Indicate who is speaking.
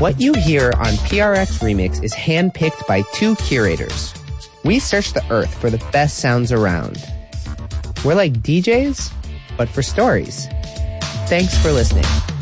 Speaker 1: What you hear on PRX Remix is handpicked by 2 curators. We search the earth for the best sounds around. We're like DJs, but for stories. Thanks for listening.